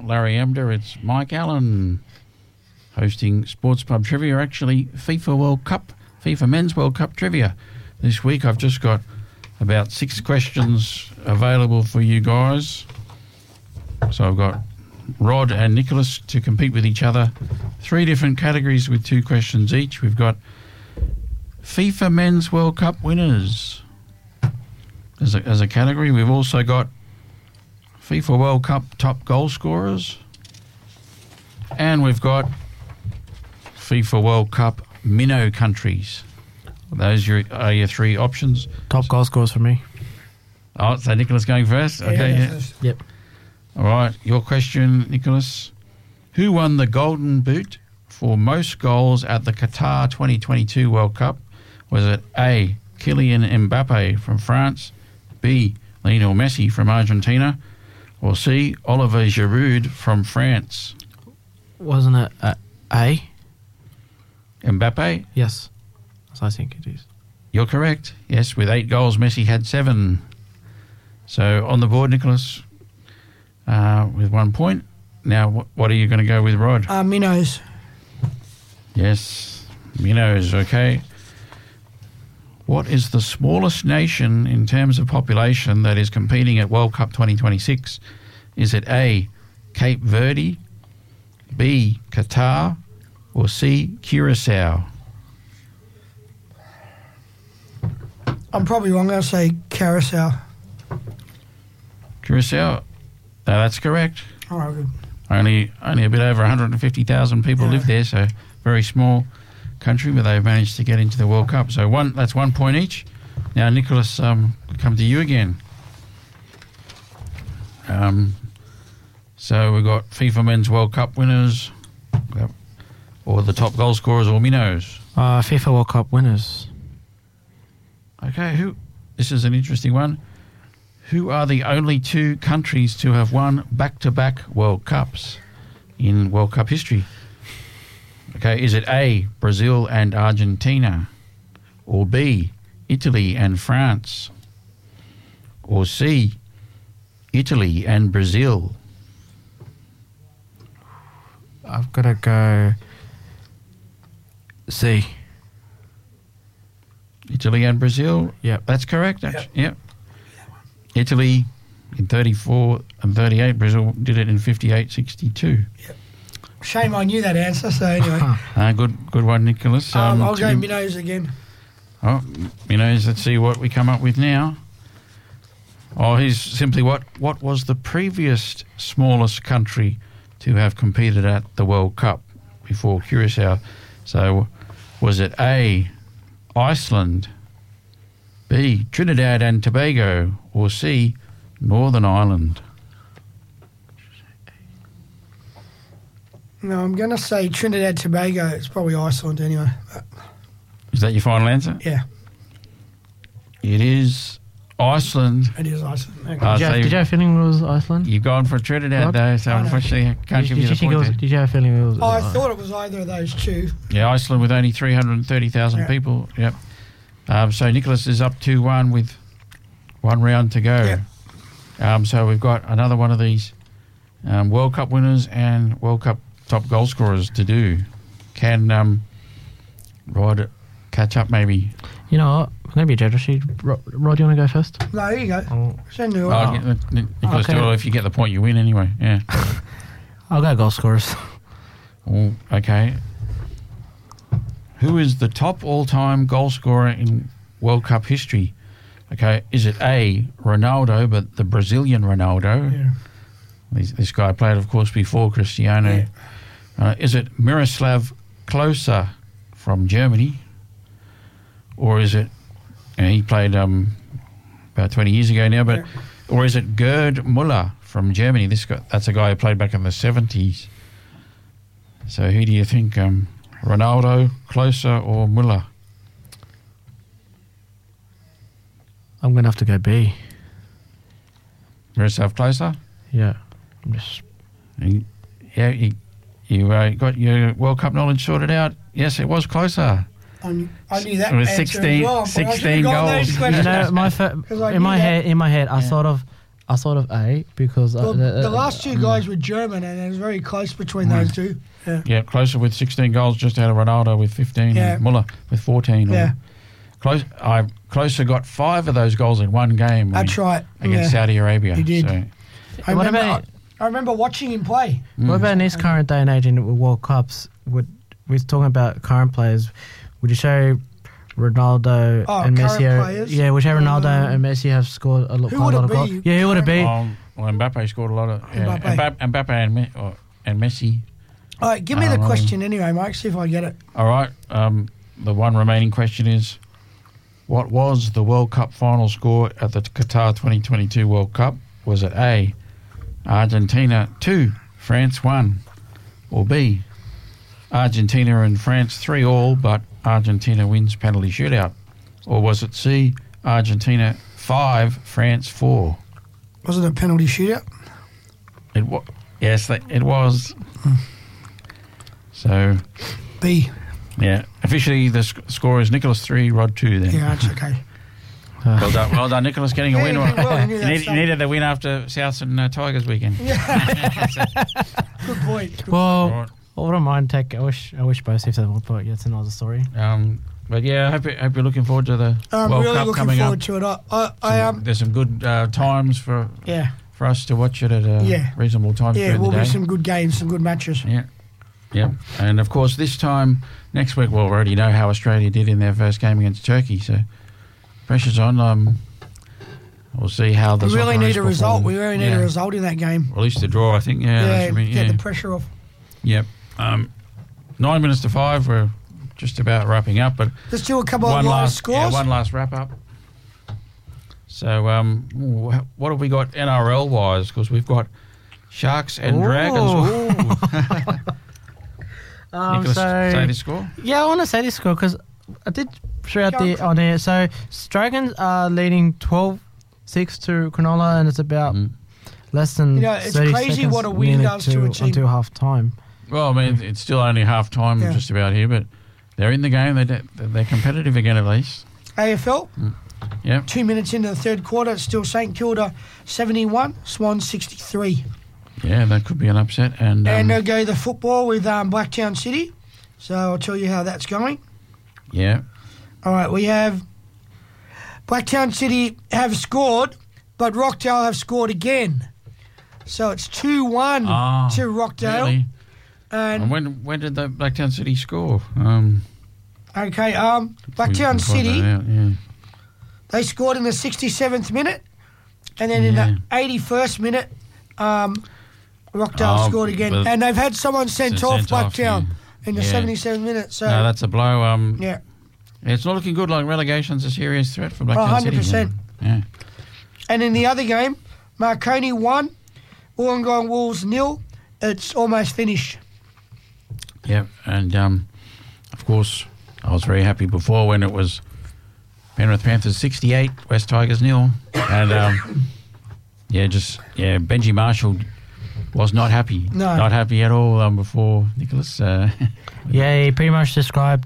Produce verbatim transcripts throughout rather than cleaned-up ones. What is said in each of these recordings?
Larry Emder. It's Mike Allen hosting Sports Pub Trivia, actually FIFA World Cup, FIFA Men's World Cup Trivia. This week I've just got about six questions available for you guys. So I've got Rod and Nicholas to compete with each other. Three different categories with two questions each. We've got FIFA Men's World Cup winners as a, as a category. We've also got FIFA World Cup top goal scorers. And we've got FIFA World Cup minnow countries. Those are your, are your three options. Top goal scorers for me. Oh, so Nicholas going first? Yeah, Okay, yeah. first. Yep. All right, your question, Nicholas. Who won the Golden Boot for most goals at the Qatar twenty twenty-two World Cup? Was it A, Kylian Mbappe from France, B, Lionel Messi from Argentina, or C, Oliver Giroud from France? Wasn't it uh, A? Mbappe? Yes. As I think it is. You're correct. Yes, with eight goals, Messi had seven. So on the board, Nicholas, uh, with one point. Now, wh- what are you going to go with, Rod? Uh, minnows. Yes, minnows, okay. What is the smallest nation in terms of population that is competing at World Cup twenty twenty-six? Is it A, Cape Verde, B, Qatar, or C, Curacao? I'm probably wrong. I'm going to say Carousel. Curacao? Uh, that's correct. All right, good. Only only a bit over one hundred fifty thousand people Yeah. live there, so very small country, but they've managed to get into the World Cup. So one that's one point each. Now, Nicholas, um, come to you again. Um, so we've got FIFA Men's World Cup winners, or the top goal scorers, or minnows. Uh, FIFA World Cup winners. Okay, who? This is an interesting one. Who are the only two countries to have won back-to-back World Cups in World Cup history? Okay, is it A, Brazil and Argentina, or B, Italy and France, or C, Italy and Brazil? I've got to go C. Italy and Brazil? Yep. That's correct, actually. Yep. Italy in thirty-four and thirty-eight. Brazil did it in fifty-eight sixty-two. Shame I knew that answer, so anyway. Uh, good good one, Nicholas. um, I'll to go be- minnows again. Oh, minnows, let's see what we come up with now. Oh, here's simply what, what was the previous smallest country to have competed at the World Cup before Curacao? So was it A, Iceland, B, Trinidad and Tobago, or C, Northern Ireland? No, I'm going to say Trinidad Tobago. It's probably Iceland anyway. But, Is that your final answer? yeah, It is Iceland. it is Iceland. Okay. Uh, Did you, so have, did you have a feeling it was Iceland? You've gone for Trinidad, Rod? though, so I know. unfortunately I can't Did, give did you you the think it point was, there. did you have a feeling it was? Oh, I uh, thought it was either of those two. Yeah, Iceland with only three hundred thirty thousand Yeah. people. Yep. Um, so Nicholas is up two one with one round to go. Yep. Um, so we've got another one of these um, World Cup winners and World Cup top goal scorers to do. Can um, Rod catch up maybe? You know what? Maybe a general sheet. Rod, Rod, do you want to go first? No, there you go. I'll, Send it Oh, on. get the- Ni- Nicholas, Okay. do it. If you get the point, you win anyway. Yeah. I'll go goal scorers. Oh, okay. Who is the top all-time goal scorer in World Cup history? Okay, is it A, Ronaldo, but the Brazilian Ronaldo? Yeah. This, this guy played, of course, before Cristiano. Uh, is it Miroslav Klose from Germany? Or is it, and he played um, about twenty years ago now, but, Yeah. or is it Gerd Müller from Germany? This guy, that's a guy who played back in the seventies. So who do you think, um, Ronaldo, Klose or Müller? I'm going to have to go B. Miroslav Klose? Yeah. I'm just... You- Yeah, you, you uh, got your World Cup knowledge sorted out. Yes, it was Klose. I knew, I knew that It was answer sixteen as well, but I should've sixteen got those goals. questions. You know, my fir- 'Cause I in my knew that. head, in my head, I Yeah. thought of I thought of A because Well, uh, the, uh, last two guys were German, and it was very close between those two. Yeah. Yeah, closer with sixteen goals, just out of Ronaldo with fifteen, Yeah. and Muller with fourteen. Yeah. Close. I Closer got five of those goals in one game. That's when- right. Against yeah. Saudi Arabia. He did. So, I What remember, about- I, I remember watching him play. What about in this current day and age in World Cups? Would we're talking about current players? Would you say Ronaldo Oh, and current Messi? Are, players? yeah, would you say Ronaldo Um, and Messi have scored a lot, who quite a would lot it of goals? be? Yeah, who would it be? um, well, Mbappe scored a lot of. Yeah, Mbappe. Mbappe, Mbappe and, Me, or, and Messi. All right, give me the Um, question anyway, Mike. See if I get it. All right. Um, the one remaining question is, what was the World Cup final score at the Qatar twenty twenty-two World Cup? Was it A, Argentina two, France one, or B, Argentina and France three all, but Argentina wins penalty shootout? Or was it C, Argentina five, France four? Was it a penalty shootout? It was. Yes, th- it was. So, B. yeah, officially the sc- score is Nicholas three, Rod two. Then, Yeah, that's okay. well done, well done, Nicholas, getting a Yeah, win. you did well, you knew You, that need, stuff. you needed the win after South and uh, Tigers weekend. Good point. Good Well, Right. I wouldn't mind take. I wish. I wish both if they would, but yeah, it's another story. Um, but yeah, I hope, you- hope you're looking forward to the I'm World really Cup looking coming forward up. to it. I, I, I Some- um, There's some good uh, times for yeah, for us to watch it at a Yeah. reasonable time yeah, during will the be day. some good games, some good matches. Yeah, yeah, and of course this time next week we'll already know how Australia did in their first game against Turkey. So pressure's on. Um, we'll see how the We really Socceroos need a result. perform. We really need Yeah. a result in that game. Or at least a draw, I think. Yeah, that Yeah, should be, get yeah. the pressure off. Yep. Um, nine minutes to five. We're just about wrapping up, but Let's do a couple one of live last, scores. yeah, one last wrap up. So, um, wh- what have we got N R L wise? Because we've got Sharks and Ooh. Dragons. Ooh. Um, Nicholas, so say the score. yeah, I want to say this score because I did throw out Go the on there. So Dragons are leading twelve six to Cronulla, and it's about Mm. less than. You know, it's thirty crazy seconds what a win nearly does to a team. until half time. Well, I mean, it's still only half time, Yeah. just about here, but they're in the game. They're they're competitive again, at least. A F L, Yep. two minutes into the third quarter, it's still St Kilda seventy-one, Swans sixty-three. Yeah, that could be an upset. And, um, and they'll go the football with um, Blacktown City. So I'll tell you how that's going. yeah, All right, we have Blacktown City have scored, but Rockdale have scored again. So it's two one Ah, to Rockdale. really. And, And when when did the Blacktown City score? Um, okay, um, we Blacktown can find City, that out, yeah. they scored in the sixty-seventh minute. And then in Yeah. the eighty-first minute, um, Rockdale Oh, scored again. but- And they've had someone sent So off sent off, Blacktown yeah. in the Yeah. seventy-seventh minute. So, No, that's a blow. Um, yeah. It's not looking good. Like relegation's a serious threat for Oh, Blacktown one hundred percent. City. Yeah. And in the other game, Marconi won, Wollongong Wolves nil. It's almost finished. Yeah, and um, of course, I was very happy before when it was Penrith Panthers sixty-eight, West Tigers nil, and um, yeah, just yeah, Benji Marshall was not happy, No. not happy at all um, before Nicholas. Uh, Yeah, he pretty much described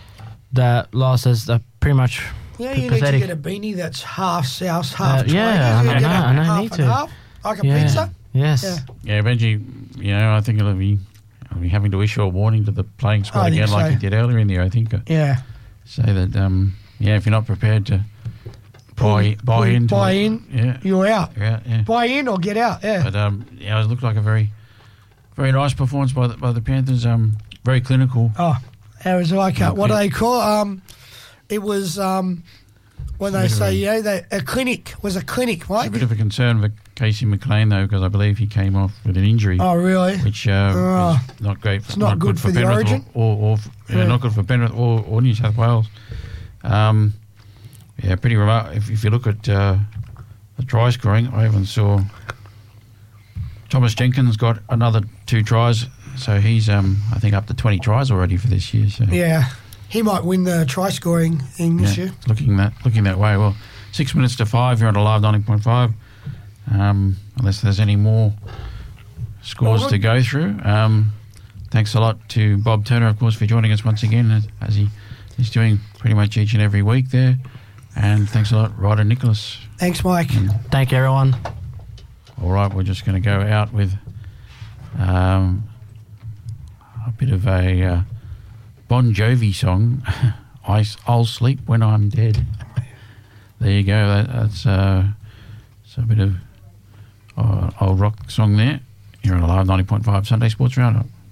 that loss as uh, pretty much. Yeah, P- you pathetic. need to get a beanie that's half South, half Uh, yeah, Tigers. I You know, get a I know, half need and to. half, like a Yeah. pizza. Yes. Yeah. yeah, Benji, you know, I think he'll be, he'll be having to issue a warning to the playing squad I think again, like so. he did earlier in the year. I think uh, Yeah. say that um, yeah, if you're not prepared to buy Pull- buy pull- into buy it, in. yeah, You're out. yeah, yeah. Buy in or get out. Yeah. But um, yeah, it looked like a very, very nice performance by the, by the Panthers. Um, very clinical. Oh, it was like a, what do Okay. they call? Um, it was um, when they Bit of say a- yeah, they, a clinic was a clinic, It's right? a bit of a concern for Casey McLean though, because I believe he came off with an injury, Oh, really? which uh, Oh. is not great. For, It's not good for the Penrith Origin? or, or, or yeah, Yeah. not good for Penrith or, or New South Wales. Um, yeah, pretty remarkable. If, if you look at uh, the try scoring, I even saw Thomas Jenkins got another two tries, so he's um, I think up to twenty tries already for this year. So Yeah. He might win the try scoring thing this yeah, year. it's looking that looking that way. Well, six minutes to five. You're on a live ninety point five. Um, unless there's any more scores Well, to go through. Um, thanks a lot to Bob Turner, of course, for joining us once again, as, as he is doing pretty much each and every week there. And thanks a lot, Rod and Nicholas. Thanks, Mike. Thank you, everyone. All right, we're just going to go out with um, a bit of a uh, Bon Jovi song. I, I'll sleep when I'm dead. There you go. That, that's uh, it's a bit of uh, old rock song there. You're on a live ninety point five Sunday Sports Roundup.